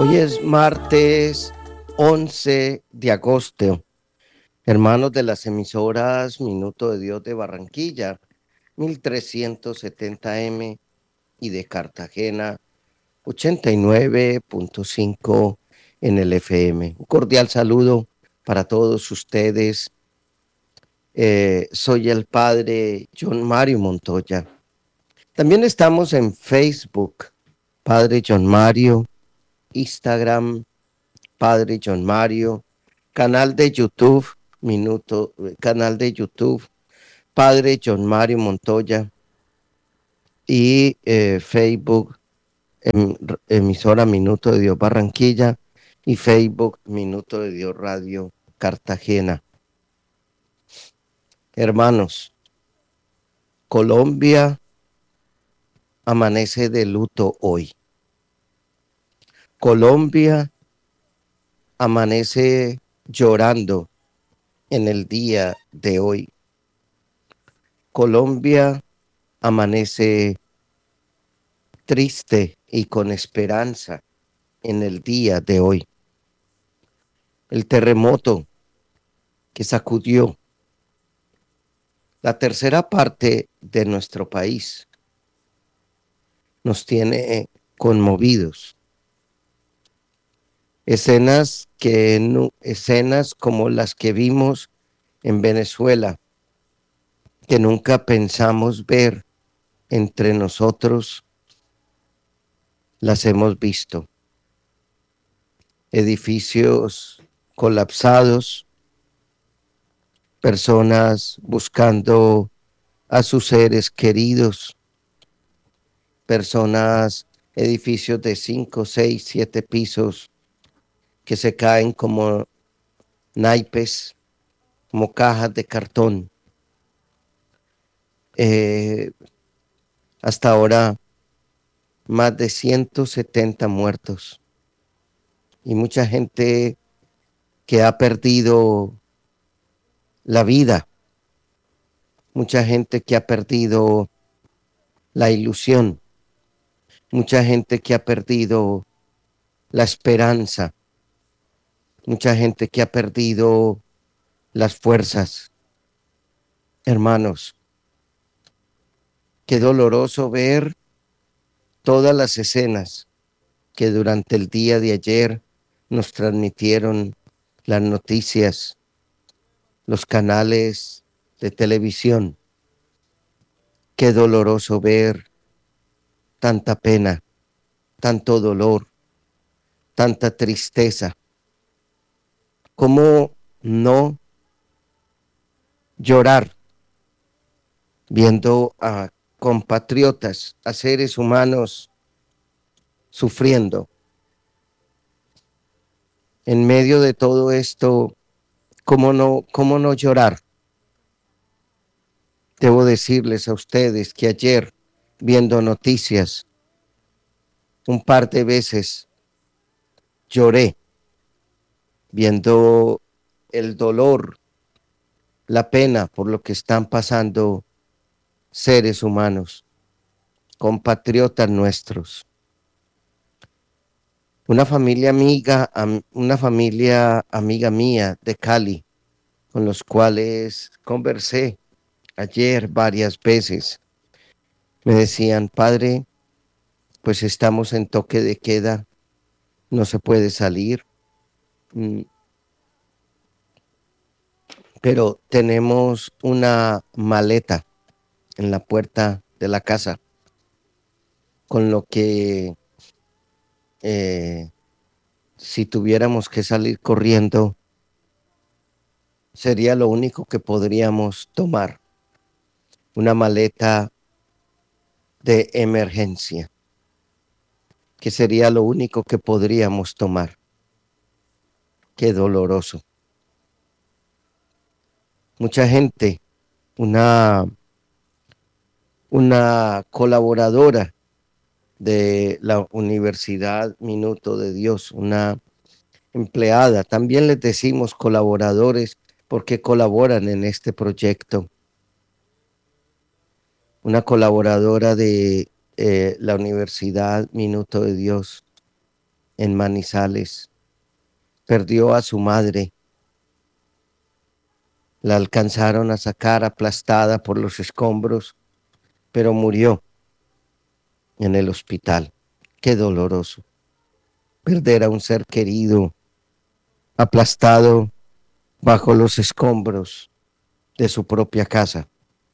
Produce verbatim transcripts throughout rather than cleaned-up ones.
Hoy es martes once de agosto. Hermanos de las emisoras Minuto de Dios de Barranquilla, mil trescientos setenta M y de Cartagena, ochenta y nueve punto cinco en el F M. Un cordial saludo para todos ustedes. Eh, soy el padre John Mario Montoya. También estamos en Facebook, Padre John Mario, Instagram, Padre John Mario, canal de YouTube, minuto, canal de YouTube, Padre John Mario Montoya y eh, Facebook, em, emisora Minuto de Dios Barranquilla y Facebook Minuto de Dios Radio Cartagena. Hermanos, Colombia amanece de luto hoy. Colombia amanece llorando en el día de hoy. Colombia amanece triste y con esperanza en el día de hoy. El terremoto que sacudió la tercera parte de nuestro país nos tiene conmovidos. Escenas que no, escenas como las que vimos en Venezuela, que nunca pensamos ver entre nosotros, las hemos visto. Edificios colapsados, personas buscando a sus seres queridos, personas, edificios de cinco, seis, siete pisos que se caen como naipes, como cajas de cartón. Eh, hasta ahora, más de ciento setenta muertos y mucha gente que ha perdido la vida, mucha gente que ha perdido la ilusión, mucha gente que ha perdido la esperanza, mucha gente que ha perdido las fuerzas. Hermanos, qué doloroso ver todas las escenas que durante el día de ayer nos transmitieron las noticias, los canales de televisión. Qué doloroso ver tanta pena, tanto dolor, tanta tristeza. ¿Cómo no llorar viendo a compatriotas, a seres humanos sufriendo? En medio de todo esto, ¿cómo no, cómo no llorar? Debo decirles a ustedes que ayer, viendo noticias, un par de veces lloré, viendo el dolor, la pena por lo que están pasando seres humanos, compatriotas nuestros. Una familia amiga, am, una familia amiga mía de Cali, con los cuales conversé ayer varias veces, me decían, padre, pues estamos en toque de queda, no se puede salir, mm, pero tenemos una maleta en la puerta de la casa, con lo que eh, si tuviéramos que salir corriendo, sería lo único que podríamos tomar, una maleta de emergencia, que sería lo único que podríamos tomar. Qué doloroso. Mucha gente, una, una colaboradora de la Universidad Minuto de Dios, una empleada, también les decimos colaboradores porque colaboran en este proyecto, una colaboradora de eh, la Universidad Minuto de Dios en Manizales. Perdió a su madre. La alcanzaron a sacar aplastada por los escombros, pero murió en el hospital. Qué doloroso. Perder a un ser querido, aplastado bajo los escombros de su propia casa.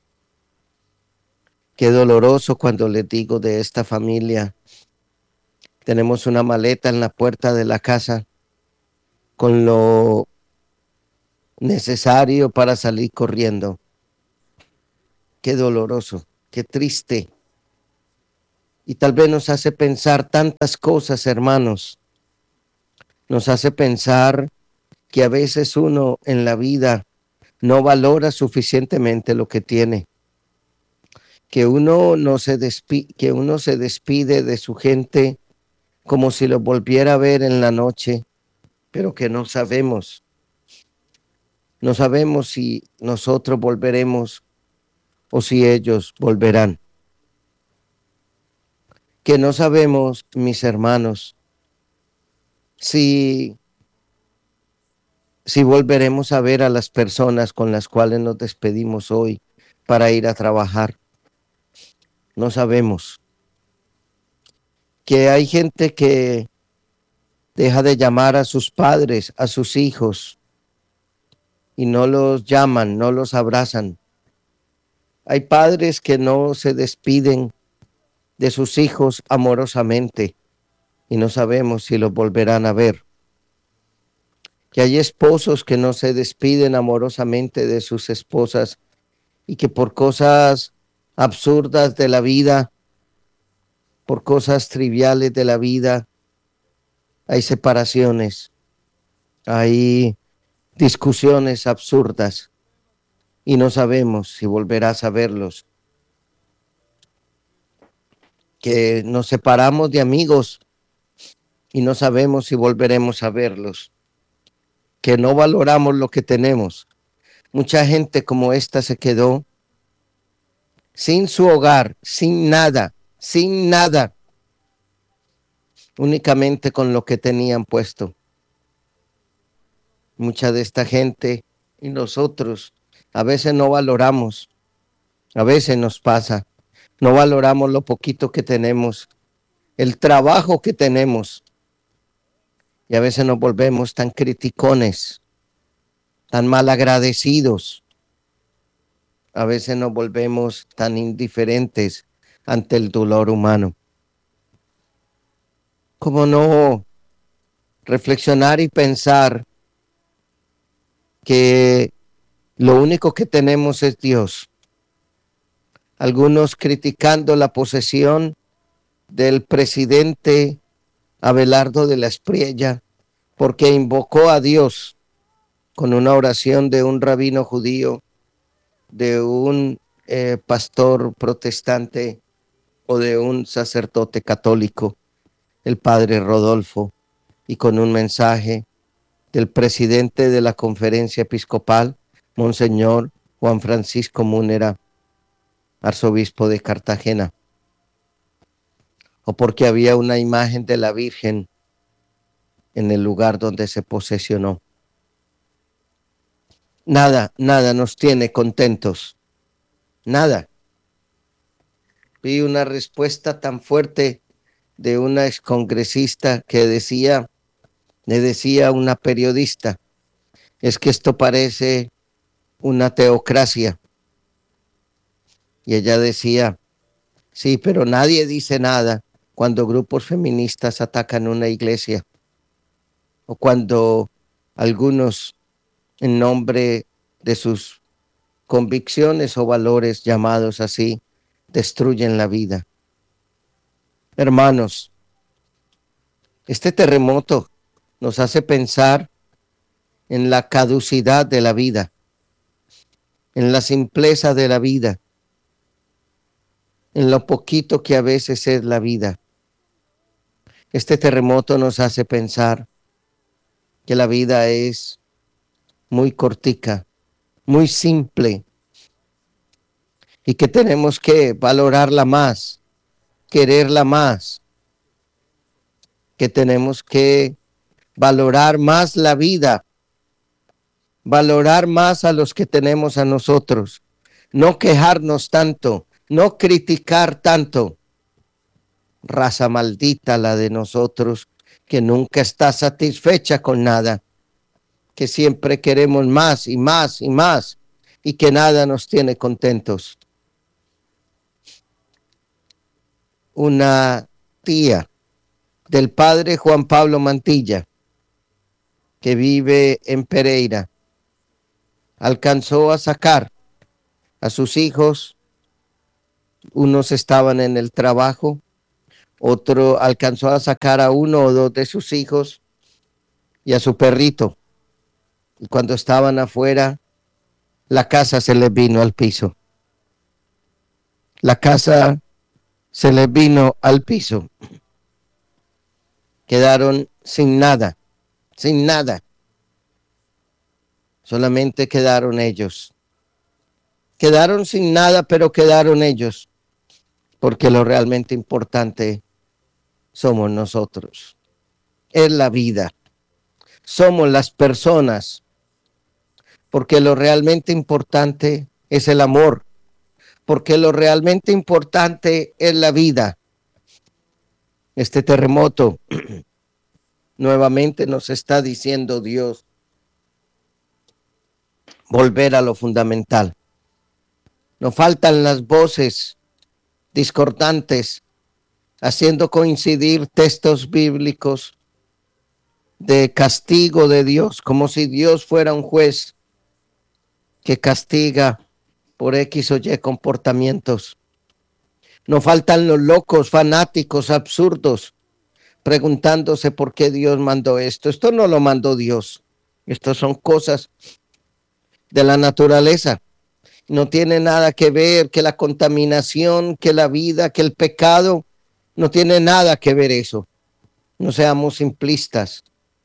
Qué doloroso cuando les digo de esta familia. Tenemos una maleta en la puerta de la casa con lo necesario para salir corriendo. Qué doloroso, qué triste. Y tal vez nos hace pensar tantas cosas, hermanos. Nos hace pensar que a veces uno en la vida no valora suficientemente lo que tiene. Que uno no se despide, que uno se despide de su gente como si lo volviera a ver en la noche, pero que no sabemos. No sabemos si nosotros volveremos o si ellos volverán. Que no sabemos, mis hermanos, si, si volveremos a ver a las personas con las cuales nos despedimos hoy para ir a trabajar. No sabemos. Que hay gente que deja de llamar a sus padres, a sus hijos, y no los llaman, no los abrazan. Hay padres que no se despiden de sus hijos amorosamente y no sabemos si los volverán a ver. Que hay esposos que no se despiden amorosamente de sus esposas y que por cosas absurdas de la vida, por cosas triviales de la vida, hay separaciones, hay discusiones absurdas y no sabemos si volverás a verlos. Que nos separamos de amigos y no sabemos si volveremos a verlos. Que no valoramos lo que tenemos. Mucha gente como esta se quedó sin su hogar, sin nada, sin nada, únicamente con lo que tenían puesto. Mucha de esta gente y nosotros a veces no valoramos, a veces nos pasa, no valoramos lo poquito que tenemos, el trabajo que tenemos, y a veces nos volvemos tan criticones, tan malagradecidos, a veces nos volvemos tan indiferentes ante el dolor humano. ¿Cómo no reflexionar y pensar que lo único que tenemos es Dios? Algunos criticando la posesión del presidente Abelardo de la Espriella porque invocó a Dios con una oración de un rabino judío, de un eh, pastor protestante o de un sacerdote católico, el padre Rodolfo, y con un mensaje del presidente de la conferencia episcopal, Monseñor Juan Francisco Múnera, arzobispo de Cartagena, o porque había una imagen de la Virgen en el lugar donde se posesionó. Nada, nada nos tiene contentos, nada. Vi una respuesta tan fuerte de una excongresista que decía, le decía a una periodista, es que esto parece una teocracia. Y ella decía, sí, pero nadie dice nada cuando grupos feministas atacan una iglesia o cuando algunos, en nombre de sus convicciones o valores llamados así, destruyen la vida. Hermanos, este terremoto nos hace pensar en la caducidad de la vida, en la simpleza de la vida, en lo poquito que a veces es la vida. Este terremoto nos hace pensar que la vida es muy cortica, muy simple, y que tenemos que valorarla más, quererla más, que tenemos que valorar más la vida, valorar más a los que tenemos a nosotros, no quejarnos tanto, no criticar tanto. Raza maldita la de nosotros, que nunca está satisfecha con nada, que siempre queremos más y más y más y que nada nos tiene contentos. Una tía del padre Juan Pablo Mantilla, que vive en Pereira, alcanzó a sacar a sus hijos. Unos estaban en el trabajo, otro alcanzó a sacar a uno o dos de sus hijos y a su perrito. Y cuando estaban afuera, la casa se les vino al piso. La casa se les vino al piso. Quedaron sin nada, sin nada. Solamente quedaron ellos. Quedaron sin nada, pero quedaron ellos. Porque lo realmente importante somos nosotros. Es la vida. Somos las personas. Porque lo realmente importante es el amor. Porque lo realmente importante es la vida. Este terremoto nuevamente nos está diciendo Dios volver a lo fundamental. Nos faltan las voces discordantes haciendo coincidir textos bíblicos de castigo de Dios, como si Dios fuera un juez que castiga por X o Y comportamientos. Nos faltan los locos, fanáticos, absurdos, preguntándose por qué Dios mandó esto. Esto no lo mandó Dios. Estas son cosas de la naturaleza. No tiene nada que ver que la contaminación, que la vida, que el pecado. No tiene nada que ver eso. No seamos simplistas.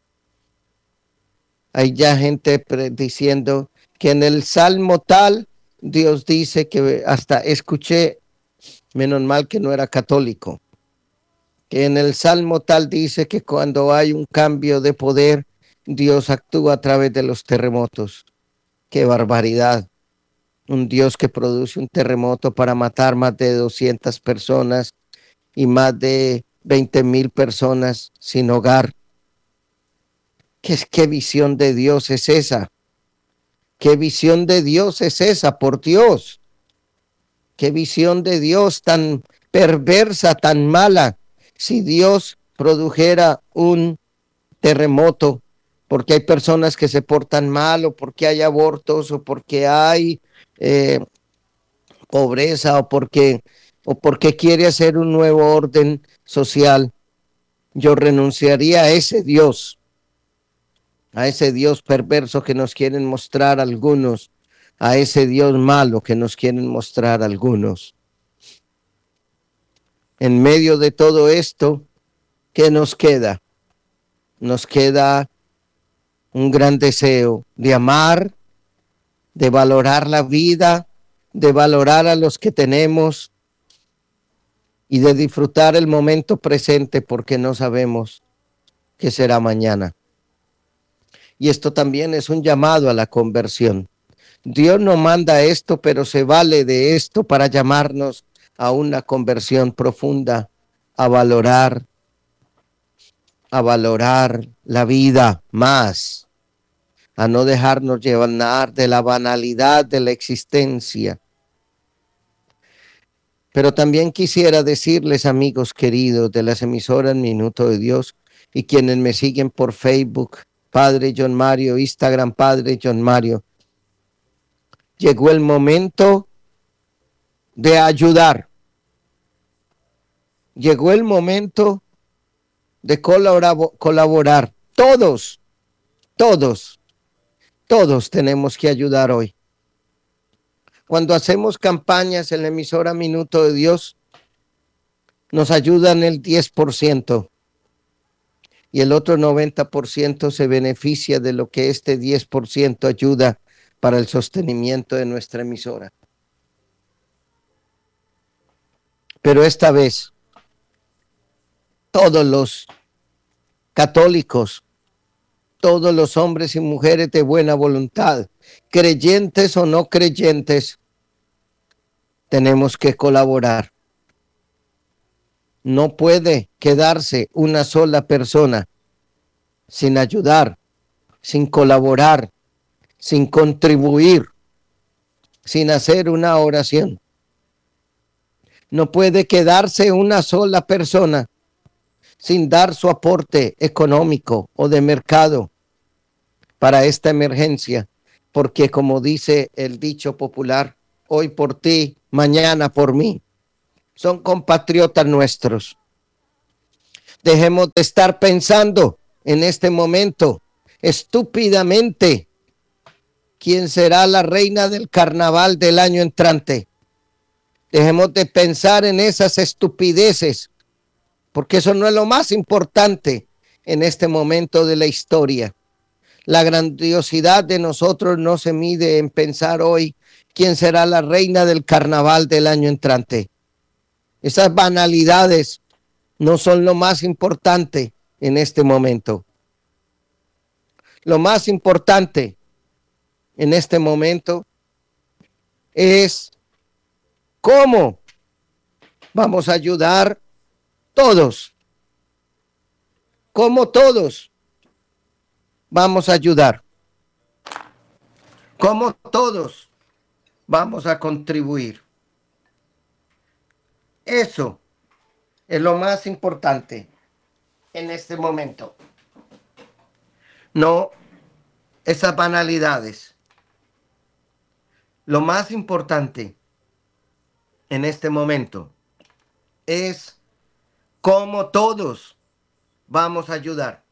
Hay ya gente diciendo que en el Salmo tal, Dios dice que hasta escuché, menos mal que no era católico, que en el Salmo tal dice que cuando hay un cambio de poder, Dios actúa a través de los terremotos. ¡Qué barbaridad! Un Dios que produce un terremoto para matar más de doscientas personas y más de veinte mil personas sin hogar. ¿Qué, ¿Qué visión de Dios es esa? ¿Qué visión de Dios es esa? Por Dios. ¿Qué visión de Dios tan perversa, tan mala? Si Dios produjera un terremoto, porque hay personas que se portan mal, o porque hay abortos, o porque hay eh, pobreza, o porque, o porque quiere hacer un nuevo orden social, yo renunciaría a ese Dios, a ese Dios perverso que nos quieren mostrar algunos, a ese Dios malo que nos quieren mostrar algunos. En medio de todo esto, ¿qué nos queda? Nos queda un gran deseo de amar, de valorar la vida, de valorar a los que tenemos y de disfrutar el momento presente porque no sabemos qué será mañana. Y esto también es un llamado a la conversión. Dios no manda esto, pero se vale de esto para llamarnos a una conversión profunda, a valorar, a valorar la vida más, a no dejarnos llevar de la banalidad de la existencia. Pero también quisiera decirles, amigos queridos de las emisoras Minuto de Dios y quienes me siguen por Facebook, Padre John Mario, Instagram, Padre John Mario, llegó el momento de ayudar. Llegó el momento de colaborar, colaborar. Todos, todos, todos tenemos que ayudar hoy. Cuando hacemos campañas en la emisora Minuto de Dios, nos ayudan el diez por ciento y el otro noventa por ciento se beneficia de lo que este diez por ciento ayuda para el sostenimiento de nuestra emisora. Pero esta vez, todos los católicos, todos los hombres y mujeres de buena voluntad, creyentes o no creyentes, tenemos que colaborar. No puede quedarse una sola persona sin ayudar, sin colaborar, sin contribuir, sin hacer una oración. No puede quedarse una sola persona sin dar su aporte económico o de mercado para esta emergencia, porque como dice el dicho popular, hoy por ti, mañana por mí. Son compatriotas nuestros. Dejemos de estar pensando en este momento estúpidamente quién será la reina del carnaval del año entrante. Dejemos de pensar en esas estupideces, porque eso no es lo más importante en este momento de la historia. La grandiosidad de nosotros no se mide en pensar hoy quién será la reina del carnaval del año entrante. Esas banalidades no son lo más importante en este momento. Lo más importante en este momento es cómo vamos a ayudar todos. Cómo todos vamos a ayudar. Cómo todos vamos a contribuir. Eso es lo más importante en este momento. No esas banalidades. Lo más importante en este momento es cómo todos vamos a ayudar.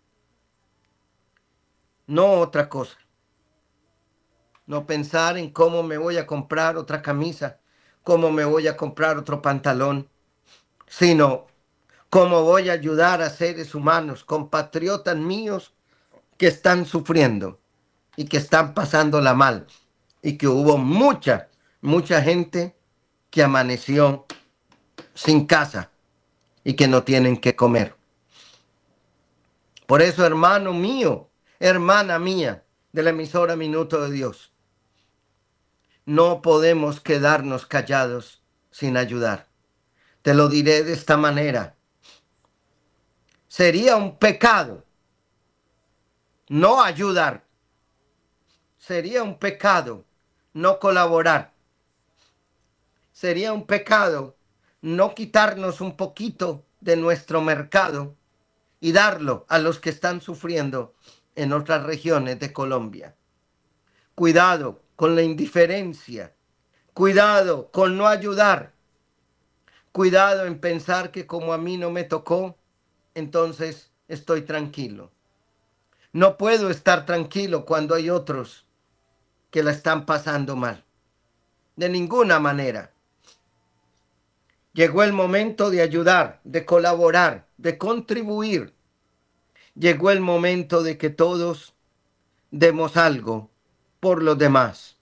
No otra cosa. No pensar en cómo me voy a comprar otra camisa, cómo me voy a comprar otro pantalón, sino cómo voy a ayudar a seres humanos, compatriotas míos que están sufriendo y que están pasándola mal. Y que hubo mucha, mucha gente que amaneció sin casa y que no tienen que comer. Por eso, hermano mío, hermana mía de la emisora Minuto de Dios, no podemos quedarnos callados sin ayudar. Te lo diré de esta manera. Sería un pecado no ayudar. Sería un pecado no colaborar. Sería un pecado no quitarnos un poquito de nuestro mercado y darlo a los que están sufriendo en otras regiones de Colombia. Cuidado con la indiferencia. Cuidado con no ayudar. Cuidado en pensar que como a mí no me tocó, entonces estoy tranquilo. No puedo estar tranquilo cuando hay otros que la están pasando mal. De ninguna manera. Llegó el momento de ayudar, de colaborar, de contribuir. Llegó el momento de que todos demos algo por los demás.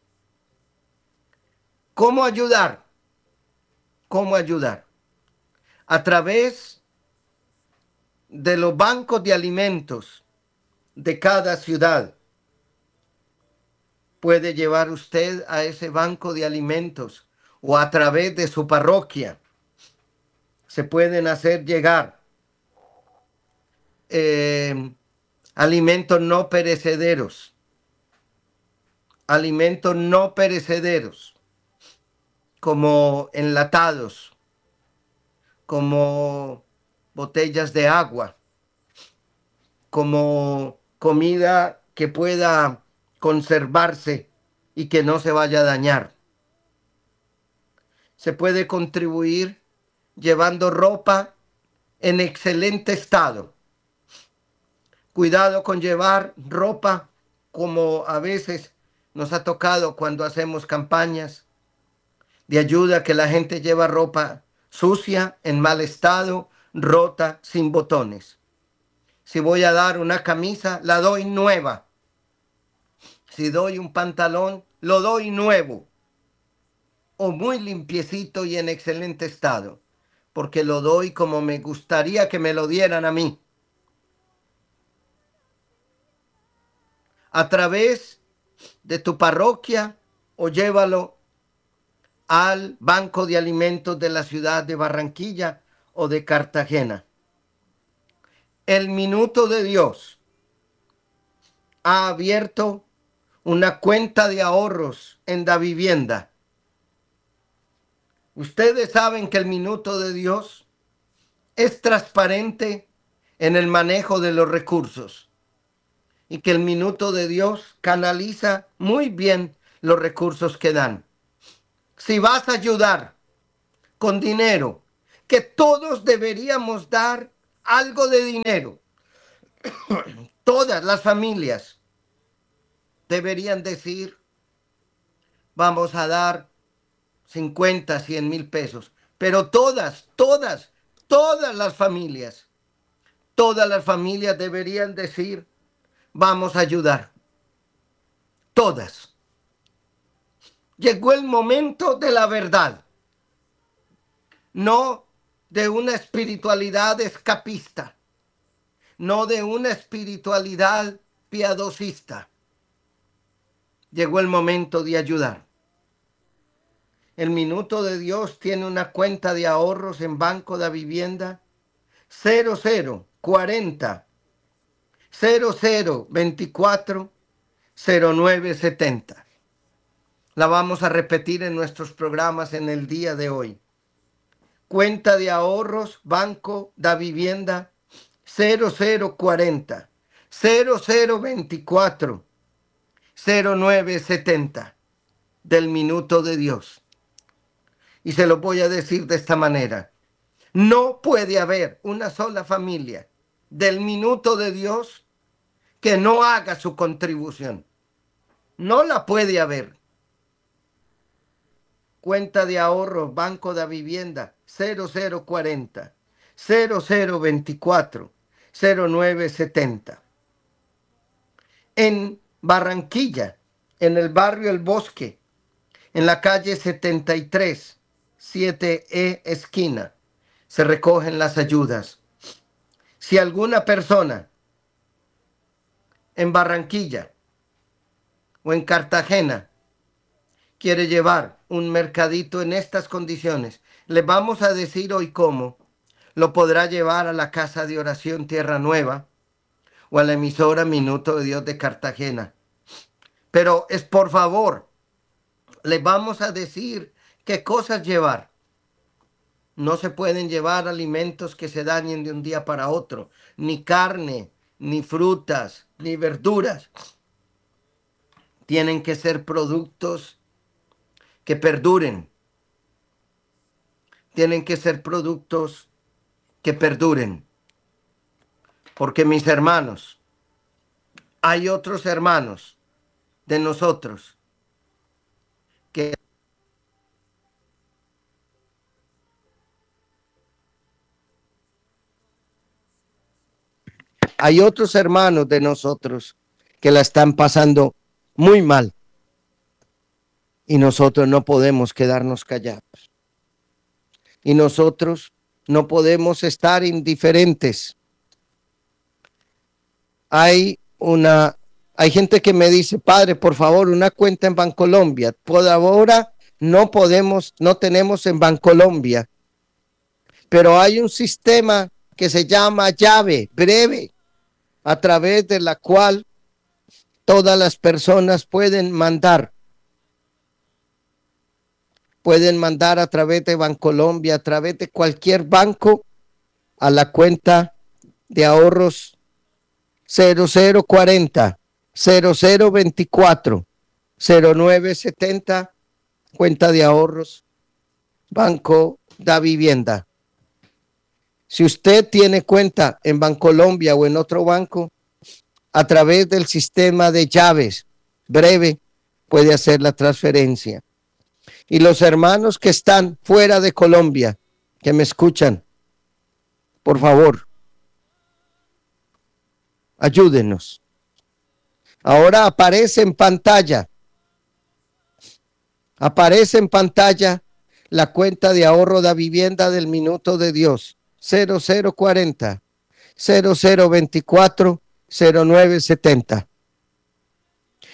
¿Cómo ayudar? ¿Cómo ayudar? A través de los bancos de alimentos de cada ciudad. Puede llevar usted a ese banco de alimentos o a través de su parroquia. Se pueden hacer llegar eh, alimentos no perecederos. Alimentos no perecederos, como enlatados, como botellas de agua, como comida que pueda conservarse y que no se vaya a dañar. Se puede contribuir llevando ropa en excelente estado. Cuidado con llevar ropa como a veces nos ha tocado cuando hacemos campañas de ayuda, que la gente lleva ropa sucia, en mal estado, rota, sin botones. Si voy a dar una camisa, la doy nueva. Si doy un pantalón, lo doy nuevo o muy limpiecito y en excelente estado, porque lo doy como me gustaría que me lo dieran a mí. a través de tu parroquia o llévalo al Banco de Alimentos de la ciudad de Barranquilla o de Cartagena. El Minuto de Dios ha abierto una cuenta de ahorros en Davivienda. Ustedes saben que el Minuto de Dios es transparente en el manejo de los recursos y que el Minuto de Dios canaliza muy bien los recursos que dan. Si vas a ayudar con dinero, que todos deberíamos dar algo de dinero, todas las familias deberían decir, vamos a dar cincuenta, cien mil pesos, pero todas, todas, todas las familias, todas las familias deberían decir, vamos a ayudar, todas. Llegó el momento de la verdad, no de una espiritualidad escapista, no de una espiritualidad piadosista. Llegó el momento de ayudar. El Minuto de Dios tiene una cuenta de ahorros en Banco de Vivienda cero cero cuarenta cero cero veinticuatro cero nueve setenta. La vamos a repetir en nuestros programas en el día de hoy. Cuenta de ahorros Banco de Vivienda cero cero cuarenta cero cero veinticuatro cero nueve setenta del Minuto de Dios. Y se lo voy a decir de esta manera. No puede haber una sola familia del Minuto de Dios que no haga su contribución. No la puede haber. Cuenta de ahorros Banco de Vivienda cero cero cuarenta cero cero veinticuatro cero nueve setenta. En Barranquilla, en el barrio El Bosque, en la calle setenta y tres, siete E esquina, se recogen las ayudas. Si alguna persona en Barranquilla o en Cartagena quiere llevar un mercadito en estas condiciones, le vamos a decir hoy cómo. Lo podrá llevar a la Casa de Oración Tierra Nueva o a la emisora Minuto de Dios de Cartagena. Pero es por favor, le vamos a decir qué cosas llevar. No se pueden llevar alimentos que se dañen de un día para otro, ni carne, ni frutas, ni verduras. Tienen que ser productos que perduren. Tienen que ser productos que perduren. Porque mis hermanos, hay otros hermanos de nosotros que hay otros hermanos de nosotros que la están pasando muy mal y nosotros no podemos quedarnos callados y nosotros no podemos estar indiferentes. Hay una hay gente que me dice, padre, por favor, una cuenta en Bancolombia. Por ahora no podemos, no tenemos en Bancolombia, pero hay un sistema que se llama llave breve, a través de la cual todas las personas pueden mandar, pueden mandar a través de Bancolombia, a través de cualquier banco, a la cuenta de ahorros cero cero cuarenta cero cero veinticuatro cero nueve setenta, cuenta de ahorros Banco de Vivienda. Si usted tiene cuenta en Bancolombia o en otro banco, a través del sistema de llaves breve puede hacer la transferencia. Y los hermanos que están fuera de Colombia, que me escuchan, por favor, ayúdenos. Ahora aparece en pantalla, aparece en pantalla la cuenta de ahorro de vivienda del Minuto de Dios, cero cero cuarenta cero cero veinticuatro cero nueve setenta.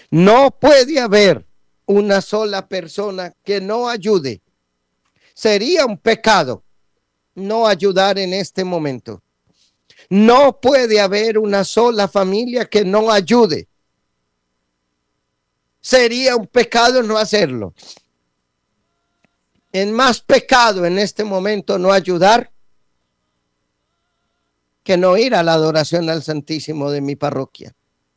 No puede haber una sola persona que no ayude. Sería un pecado no ayudar en este momento. No puede haber una sola familia que no ayude. Sería un pecado no hacerlo. Es más pecado en este momento no ayudar que no ir a la adoración al Santísimo de mi parroquia.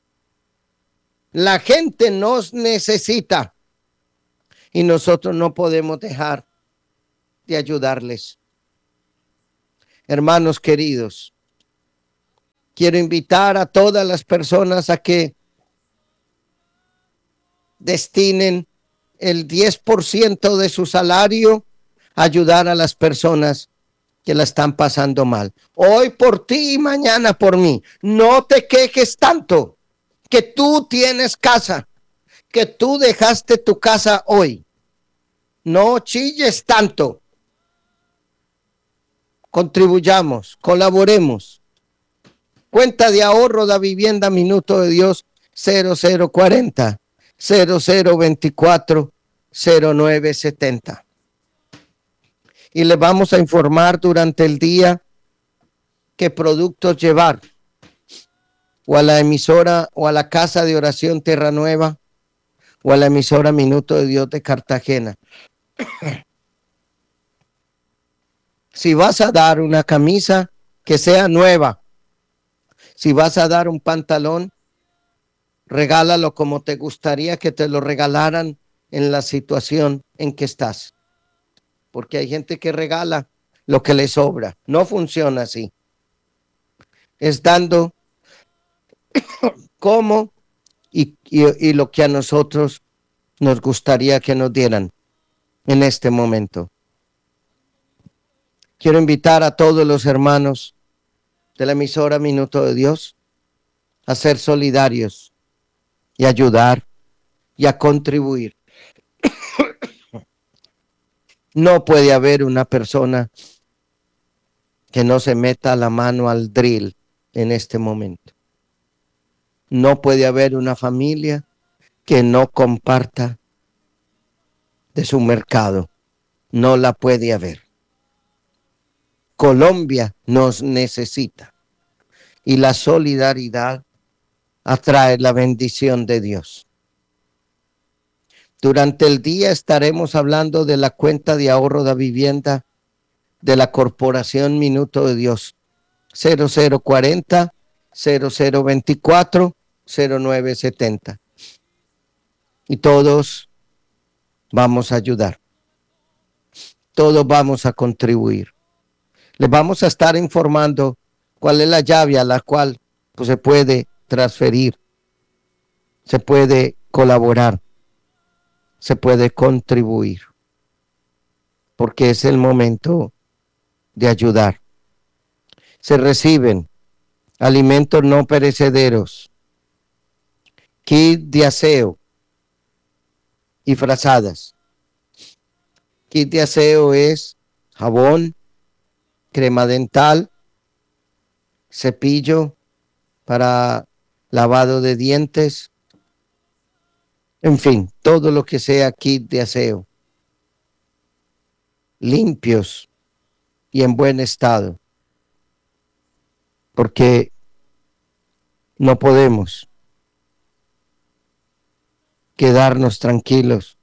La gente nos necesita y nosotros no podemos dejar de ayudarles. Hermanos queridos, quiero invitar a todas las personas a que destinen el diez por ciento de su salario a ayudar a las personas que la están pasando mal. Hoy por ti y mañana por mí. No te quejes tanto, que tú tienes casa, que tú dejaste tu casa hoy. No chilles tanto. Contribuyamos, colaboremos. Cuenta de ahorro de vivienda Minuto de Dios cero cero cuarenta cero cero veinticuatro cero nueve setenta. Y le vamos a informar durante el día qué productos llevar o a la emisora o a la casa de oración Tierra Nueva o a la emisora Minuto de Dios de Cartagena. Si vas a dar una camisa, que sea nueva. Si vas a dar un pantalón, regálalo como te gustaría que te lo regalaran en la situación en que estás. Porque hay gente que regala lo que le sobra. No funciona así. Es dando como y, y, y lo que a nosotros nos gustaría que nos dieran en este momento. Quiero invitar a todos los hermanos de la emisora Minuto de Dios a ser solidarios y ayudar y a contribuir. No puede haber una persona que no se meta la mano al drill en este momento. No puede haber una familia que no comparta de su mercado. No la puede haber. Colombia nos necesita y la solidaridad atrae la bendición de Dios. Durante el día estaremos hablando de la cuenta de ahorro de vivienda de la Corporación Minuto de Dios cero cero cuarenta cero cero veinticuatro cero nueve setenta. Y todos vamos a ayudar. Todos vamos a contribuir. Les vamos a estar informando cuál es la llave a la cual pues, se puede transferir, se puede colaborar, se puede contribuir, porque es el momento de ayudar. Se reciben alimentos no perecederos, kit de aseo y frazadas. Kit de aseo es jabón, crema dental, cepillo para lavado de dientes, en fin, todo lo que sea kit de aseo, limpios y en buen estado, porque no podemos quedarnos tranquilos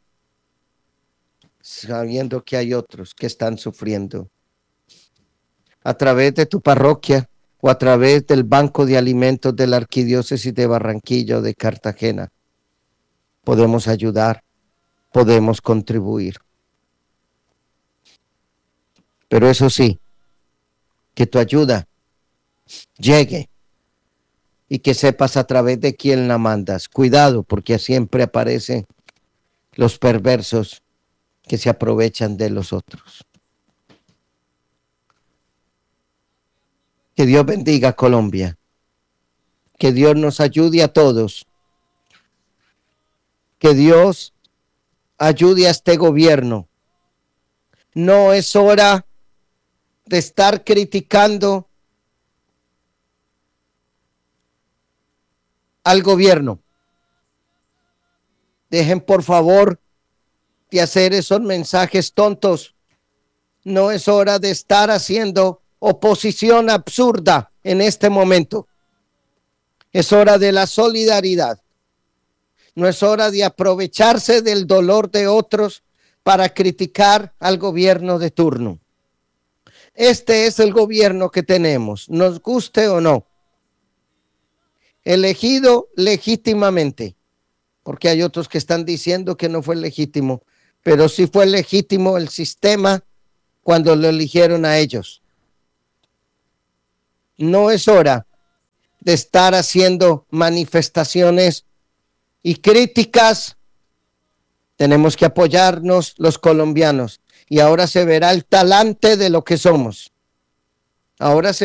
sabiendo que hay otros que están sufriendo. A través de tu parroquia o a través del Banco de Alimentos de la Arquidiócesis de Barranquilla o de Cartagena, podemos ayudar, podemos contribuir. Pero eso sí, que tu ayuda llegue y que sepas a través de quién la mandas. Cuidado, porque siempre aparecen los perversos que se aprovechan de los otros. Que Dios bendiga a Colombia. Que Dios nos ayude a todos. Que Dios ayude a este gobierno. No es hora de estar criticando al gobierno. Dejen por favor de hacer esos mensajes tontos. No es hora de estar haciendo oposición absurda en este momento. Es hora de la solidaridad. No es hora de aprovecharse del dolor de otros para criticar al gobierno de turno. Este es el gobierno que tenemos, nos guste o no, elegido legítimamente, porque hay otros que están diciendo que no fue legítimo, pero sí fue legítimo el sistema cuando lo eligieron a ellos. No es hora de estar haciendo manifestaciones y críticas. Tenemos que apoyarnos los colombianos y ahora se verá el talante de lo que somos. Ahora se